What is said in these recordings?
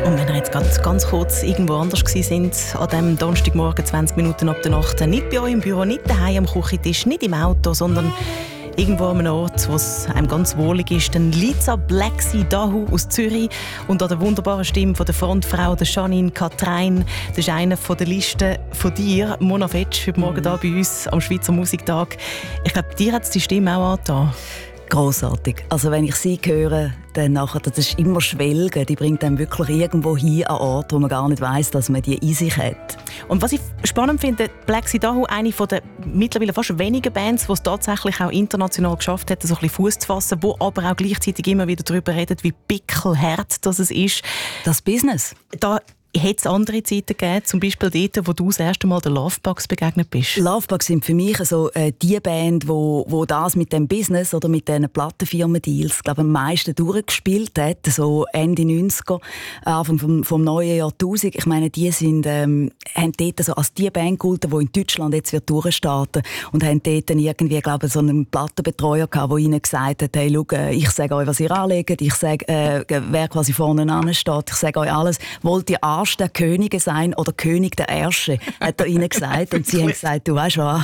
Und wenn ihr jetzt ganz kurz irgendwo anders gewesen sind, an diesem Donnerstagmorgen 20 Minuten ab der Nacht, nicht bei euch im Büro, nicht daheim am Küchentisch, nicht im Auto, sondern irgendwo an einem Ort, wo es einem ganz wohlig ist, dann Liza Blexi Dahu aus Zürich und an der wunderbaren Stimme von der Frontfrau, der Janine Katrein. Das ist eine von der Liste von dir, Mona Fetsch, heute Morgen hier bei uns am Schweizer Musiktag. Ich glaube, dir hat es die Stimme auch angetan. Grossartig. Also wenn ich sie höre, dann nachher, das ist immer Schwelgen. Die bringt einem wirklich irgendwo hin an Ort, wo man gar nicht weiss, dass man die in sich hat. Und was ich spannend finde, Blexi Dahu, eine von der mittlerweile fast wenigen Bands, die es tatsächlich auch international geschafft hat, so ein bisschen Fuß zu fassen, wo aber auch gleichzeitig immer wieder darüber redet, wie pickelhart das ist. Das Business. Da hat es andere Zeiten gegeben, zum Beispiel dort, wo du das erste Mal den Lovebugs begegnet bist? Lovebugs sind für mich so die Band, wo das mit dem Business oder mit diesen Plattenfirmen-Deals am meisten durchgespielt hat, so Ende 90er, Anfang vom neuen Jahrtausend. Ich meine, die sind, haben dort so als die Band gehalten, die in Deutschland jetzt wird durchstarten und haben dort dann irgendwie, glaube ich, so einen Plattenbetreuer gehabt, der ihnen gesagt hat, hey, schau, ich sage euch, was ihr anlegt, ich sage, wer quasi vorne ansteht, ich sage euch alles, wollt ihr der Könige sein oder König der Erste, hat er ihnen gesagt. Und sie haben gesagt, du weißt was,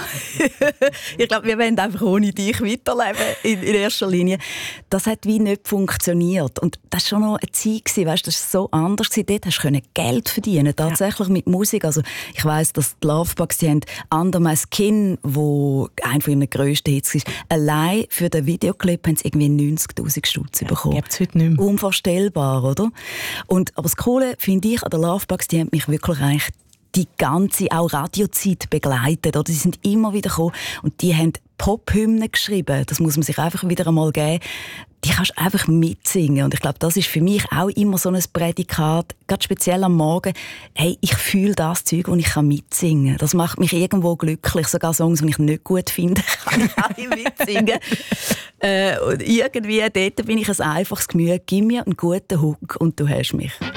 ich glaube, wir wollen einfach ohne dich weiterleben, in erster Linie. Das hat wie nicht funktioniert. Und das war schon noch eine Zeit, weißt, das war so anders. Dort hast du Geld verdienen, tatsächlich mit Musik. Also ich weiss, dass die Lovebugs, die haben «Under My Skin», wo einer von ihren grössten Hits ist, allein für den Videoclip haben sie irgendwie 90'000 Stutz bekommen. Gibt es heute nicht mehr. Unvorstellbar, oder? Aber das Coole finde ich an der Lovebugs, die haben mich wirklich eigentlich die ganze auch Radiozeit begleitet. Oder? Sie sind immer wieder gekommen und die haben Pop-Hymnen geschrieben. Das muss man sich einfach wieder einmal geben. Die kannst du einfach mitsingen. Und ich glaube, das ist für mich auch immer so ein Prädikat, gerade speziell am Morgen. Hey, ich fühle das Zeug und ich kann mitsingen. Das macht mich irgendwo glücklich. Sogar Songs, die ich nicht gut finde, kann ich auch mitsingen. Und irgendwie, dort bin ich ein einfaches Gemüse. Gib mir einen guten Hook und du hast mich.